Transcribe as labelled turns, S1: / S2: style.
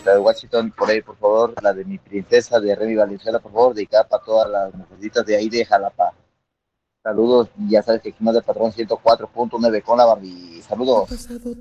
S1: la de Washington, por ahí, por favor, la de mi princesa de Remy Valenzuela, por favor, dedicada para todas las mujercitas de ahí de Jalapa. Saludos, ya sabes que aquí más de patrón 104.9 con la Barbie.
S2: Ha
S1: Saludos.
S2: pasado